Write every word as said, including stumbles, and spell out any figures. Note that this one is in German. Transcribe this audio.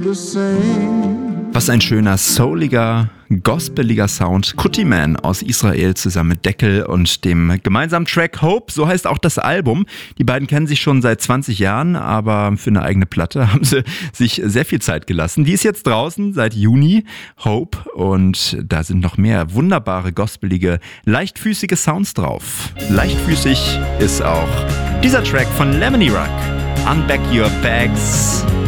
Was ein schöner, souliger, gospeliger Sound. Kutiman aus Israel zusammen mit Deckel und dem gemeinsamen Track Hope, so heißt auch das Album. Die beiden kennen sich schon seit zwanzig Jahren, aber für eine eigene Platte haben sie sich sehr viel Zeit gelassen. Die ist jetzt draußen seit Juni, Hope, und da sind noch mehr wunderbare, gospelige, leichtfüßige Sounds drauf. Leichtfüßig ist auch dieser Track von Lemony Rock, Unpack Your Bags.